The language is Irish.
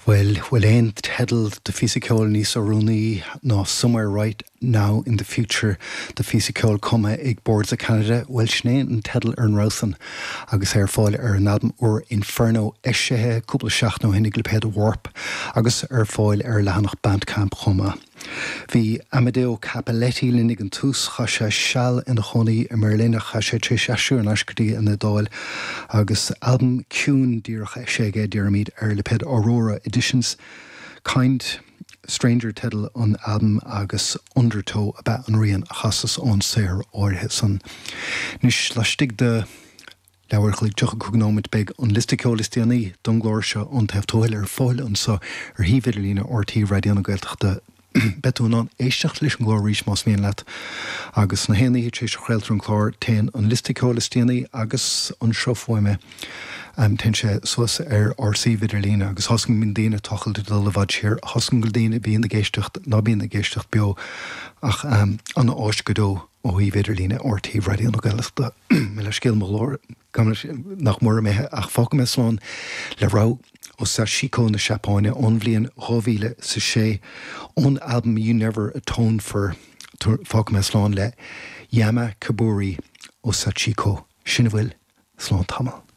Well, ein tedal the physical nís orúnaí ná somewhere right now in the future the physical cuma ag boards of Canada. Well, snéan an tedal an Rothan agus fáil an album or Inferno eisithe cúpla seach nó hinnig le Warp agus fáil lehanach Bandcamp chuma. Bhí Amadeo Capelletti linnig an tús cha shall in the chonaí a Merlina cha tris asú an ascadí in the dáil agus album cún díocha séige díramid le Aurora Editions kind Stranger Title on album agus Undertow about an rian chasas on Sarah or his son. Nish lastig de Lauwerchlik tuch cognomit big on listico listiani dunglorsha on teftoiler foil on so hividelina or T radiana geltach de betún an éisteach leis an glór rís más mion leat agus na héanaí tríéis chréiltar an chlár téan an listico listianaí agus an sreofuime ten sé suas RC vidirlína agus hoscan min daine tochail de le bhad sér hoscan go daine bíon na géisteacht ná bíon na géisteacht bio ach an áis godó ó hí vidirlína ortí radio no galasta me le scil malór nach mór méthe ach fáca me slán le rá ó sa sícó na Seapáine onbhlion róvíle sa sé on album You Never Atone For fáca me slán le Yama Kaburi ó sa sícó sinna bhfuil slán tamil.